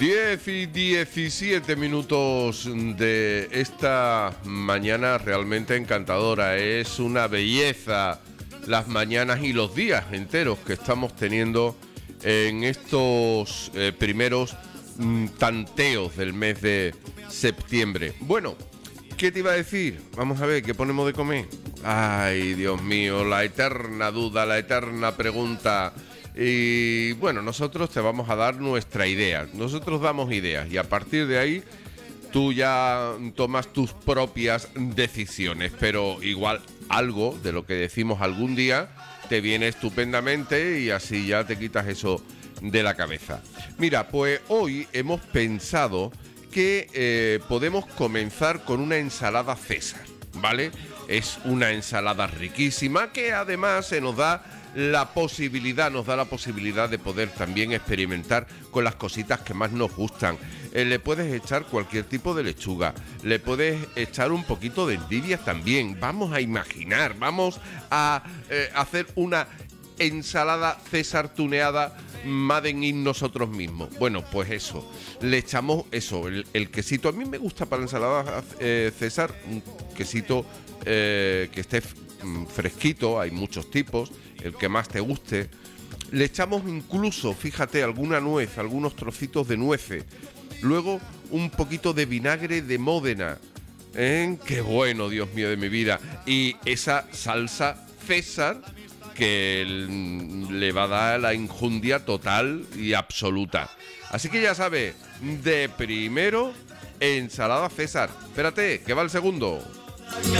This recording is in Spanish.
10:17 de esta mañana realmente encantadora. Es una belleza las mañanas y los días enteros que estamos teniendo en estos primeros tanteos del mes de septiembre. Bueno, ¿qué te iba a decir? Vamos a ver, ¿qué ponemos de comer? Ay, Dios mío, la eterna duda, la eterna pregunta. Y bueno, nosotros te vamos a dar nuestra idea. Nosotros damos ideas y a partir de ahí tú ya tomas tus propias decisiones. Pero igual algo de lo que decimos algún día te viene estupendamente y así ya te quitas eso de la cabeza. Mira, pues hoy hemos pensado que podemos comenzar con una ensalada César, ¿vale? Es una ensalada riquísima que además se nos da la posibilidad de poder también experimentar con las cositas que más nos gustan. Le puedes echar cualquier tipo de lechuga, le puedes echar un poquito de endivias también. Vamos a imaginar, vamos a hacer una ensalada César tuneada made in nosotros mismos. Bueno, pues eso, le echamos eso, el quesito. A mí me gusta para la ensalada César un quesito que esté fresquito, hay muchos tipos, el que más te guste. Le echamos incluso, fíjate, alguna nuez, algunos trocitos de nueces. Luego un poquito de vinagre de Módena. ¡Qué bueno, Dios mío de mi vida! Y esa salsa César que le va a dar la injundia total y absoluta. Así que ya sabes, de primero, ensalada César. Espérate, que va el segundo.